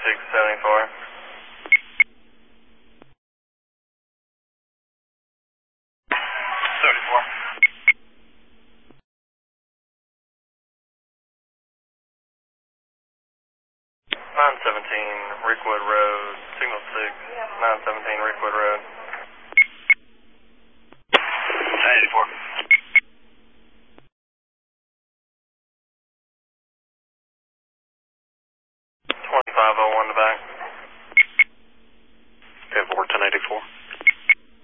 2674. 34. 917 Rickwood Road, signal 6, 917 Rickwood Road. 84. 2501 to back.